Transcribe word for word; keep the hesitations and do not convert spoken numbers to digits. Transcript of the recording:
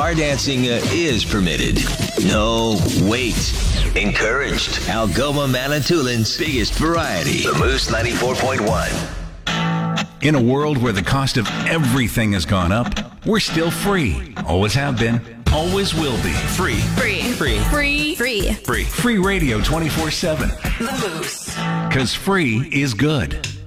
bar dancing uh, is permitted. No, wait. Encouraged. Algoma Manitoulин's biggest variety. The Moose ninety-four point one. In a world where the cost of everything has gone up, we're still free. Always have been. Always will be. Free. Free. Free. Free. Free. Free. Free radio twenty-four seven. The Moose. Because free is good.